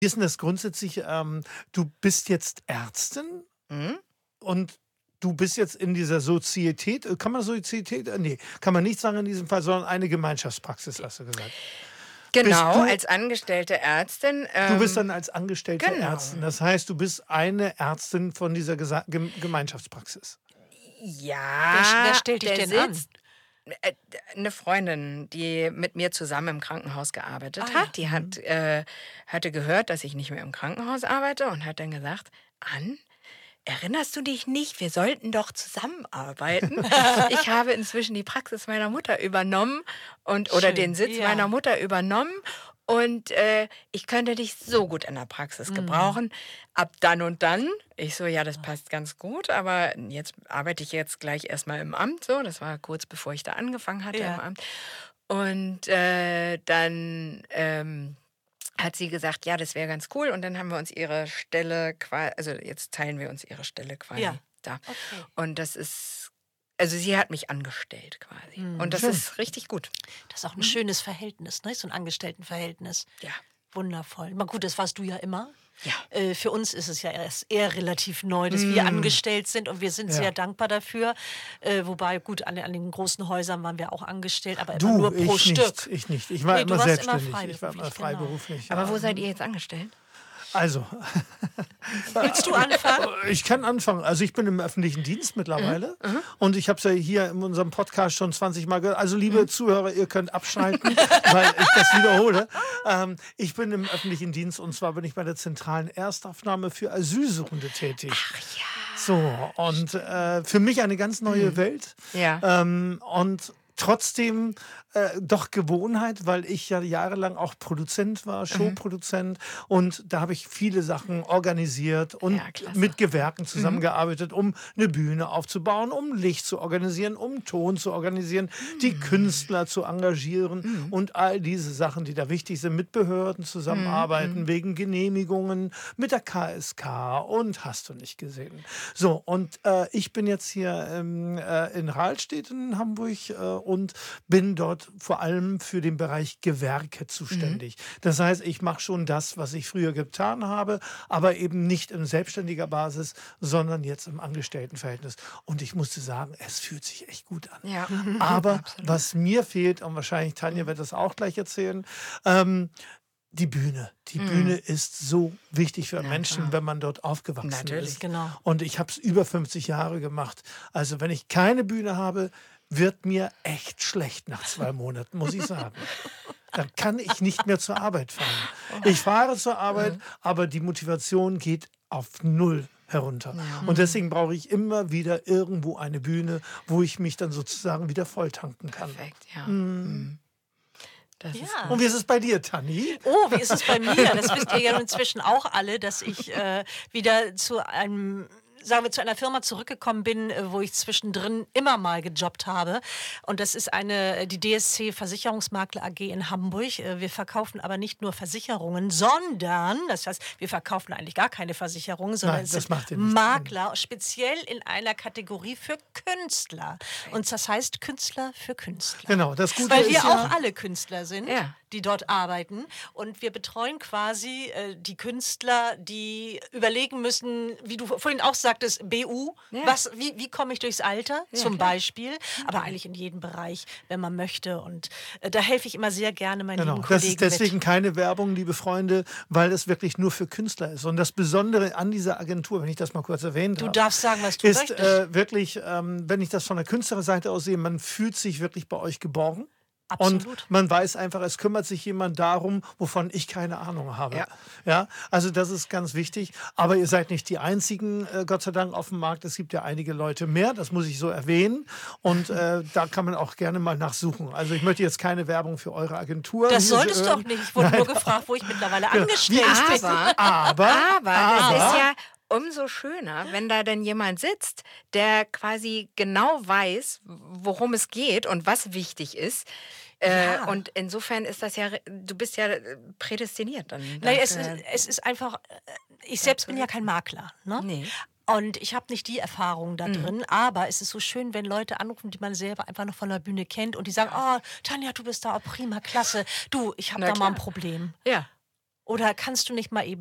Wie ist denn das grundsätzlich? Du bist jetzt Ärztin Mhm. und du bist jetzt in dieser Sozietät. Kann man Sozietät? Nee, kann man nicht sagen in diesem Fall, sondern eine Gemeinschaftspraxis, hast du gesagt. Bist Genau, du, als angestellte Ärztin. du bist dann als angestellte Genau. Ärztin. Das heißt, du bist eine Ärztin von dieser Gemeinschaftspraxis. Ja, Wer stellt dich der denn an? sitzt. Eine Freundin, die mit mir zusammen im Krankenhaus gearbeitet Ah, hat, die hatte gehört, dass ich nicht mehr im Krankenhaus arbeite und hat dann gesagt, Ann, erinnerst du dich nicht? Wir sollten doch zusammenarbeiten. Ich habe inzwischen die Praxis meiner Mutter übernommen oder Schön, den Sitz ja. meiner Mutter übernommen. Und ich könnte dich so gut in der Praxis gebrauchen. Ab dann und dann. Ich so, ja, das passt ganz gut, aber jetzt arbeite ich jetzt gleich erstmal im Amt. So, das war kurz bevor ich da angefangen hatte Ja. im Amt. Und dann hat sie gesagt, ja, das wäre ganz cool. Und dann haben wir uns ihre Stelle quasi, also jetzt teilen wir uns ihre Stelle quasi Ja. da. Okay. Und das ist, also sie hat mich angestellt quasi. Und das Schön. ist richtig gut. Das ist auch ein schönes Verhältnis, ne? So ein Angestelltenverhältnis. Ja. Wundervoll. Na gut, das warst du ja immer. Ja. Für uns ist es ja erst eher relativ neu, dass wir angestellt sind und wir sind Ja. sehr dankbar dafür. Wobei, gut, an den großen Häusern waren wir auch angestellt, aber immer Du, nur pro ich Stück. nicht. Ich nicht. Ich war Nee, du immer warst immer selbstständig. Ich war immer freiberuflich, freiberuflich. Aber ja. wo seid ihr jetzt angestellt? Also, Willst du anfangen? ich kann anfangen. Also ich bin im öffentlichen Dienst mittlerweile und ich habe es ja hier in unserem Podcast schon 20 Mal gehört. Also liebe Zuhörer, ihr könnt abschalten, weil ich das wiederhole. Ich bin im öffentlichen Dienst und zwar bin ich bei der zentralen Erstaufnahme für Asylsuchende tätig. Ach ja. So, und für mich eine ganz neue Welt. Ja. Und trotzdem doch Gewohnheit, weil ich ja jahrelang auch Produzent war, Showproduzent. Und da habe ich viele Sachen organisiert und Ja, klasse. mit Gewerken zusammengearbeitet, um eine Bühne aufzubauen, um Licht zu organisieren, um Ton zu organisieren, die Künstler zu engagieren und all diese Sachen, die da wichtig sind, mit Behörden zusammenarbeiten, wegen Genehmigungen, mit der KSK und hast du nicht gesehen. So, und ich bin jetzt hier in Rahlstedt in Hamburg und bin dort vor allem für den Bereich Gewerke zuständig. Das heißt, ich mache schon das, was ich früher getan habe, aber eben nicht in selbstständiger Basis, sondern jetzt im Angestelltenverhältnis. Und ich musste sagen, es fühlt sich echt gut an. Ja. Aber was mir fehlt, und wahrscheinlich Tanja wird das auch gleich erzählen, die Bühne. Die Bühne ist so wichtig für Menschen, wenn man dort aufgewachsen Natürlich. ist. Genau. Und ich habe es über 50 Jahre gemacht. Also wenn ich keine Bühne habe, wird mir echt schlecht nach 2 Monaten, muss ich sagen. Dann kann ich nicht mehr zur Arbeit fahren. Ich fahre zur Arbeit, aber die Motivation geht auf 0 herunter. Und deswegen brauche ich immer wieder irgendwo eine Bühne, wo ich mich dann sozusagen wieder volltanken kann. Perfekt, ja. Das ist Ja. Und wie ist es bei dir, Tanni? Oh, wie ist es bei mir? Das wisst ihr ja inzwischen auch alle, dass ich wieder zu einer Firma zurückgekommen bin, wo ich zwischendrin immer mal gejobbt habe. Und das ist die DSC Versicherungsmakler AG in Hamburg. Wir verkaufen aber nicht nur Versicherungen, sondern, das heißt, wir verkaufen eigentlich gar keine Versicherungen, sondern Nein, es das sind macht ihr nicht. Makler, speziell in einer Kategorie für Künstler. Und das heißt Künstler für Künstler. Genau, das Gute Weil ist wir ja, auch alle Künstler sind, Ja. die dort arbeiten. Und wir betreuen quasi die Künstler, die überlegen müssen, wie du vorhin auch sagtest, BU, Ja. wie komme ich durchs Alter zum Beispiel, aber eigentlich in jedem Bereich, wenn man möchte. Und da helfe ich immer sehr gerne meinen genau. lieben Das Kollegen ist deswegen mit. keine Werbung, liebe Freunde, weil es wirklich nur für Künstler ist. Und das Besondere an dieser Agentur, wenn ich das mal kurz erwähnen darf, Du darfst sagen, was du ist möchtest. wirklich, wenn ich das von der Künstlerseite aus sehe, man fühlt sich wirklich bei euch geborgen. Absolut. Und man weiß einfach, es kümmert sich jemand darum, wovon ich keine Ahnung habe. Ja, also das ist ganz wichtig. Aber ihr seid nicht die Einzigen, Gott sei Dank, auf dem Markt. Es gibt ja einige Leute mehr, das muss ich so erwähnen. Und da kann man auch gerne mal nachsuchen. Also ich möchte jetzt keine Werbung für eure Agentur. Das hier solltest du hören. auch nicht. Ich wurde nur gefragt, wo ich mittlerweile angestellt bin. Aber das ist ja umso schöner, wenn da denn jemand sitzt, der quasi genau weiß, worum es geht und was wichtig ist. Ja. Und insofern ist das ja, du bist ja prädestiniert dann. Nein, dafür. es ist einfach, ich selbst bin ja kein Makler. Ne? Nee. Und ich habe nicht die Erfahrung da drin, aber es ist so schön, wenn Leute anrufen, die man selber einfach noch von der Bühne kennt und die sagen, oh, Tanja, du bist da, oh, prima, klasse. Du, ich habe Na da mal ein klar. Problem. Ja. Oder kannst du nicht mal eben